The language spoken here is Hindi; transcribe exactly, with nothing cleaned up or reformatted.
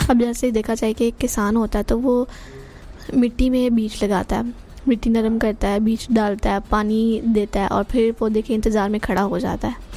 अब जैसे देखा जाए कि एक किसान होता है तो वो मिट्टी में बीज लगाता है, मिट्टी नरम करता है, बीज डालता है, पानी देता है और फिर पौधे के इंतज़ार में खड़ा हो जाता है।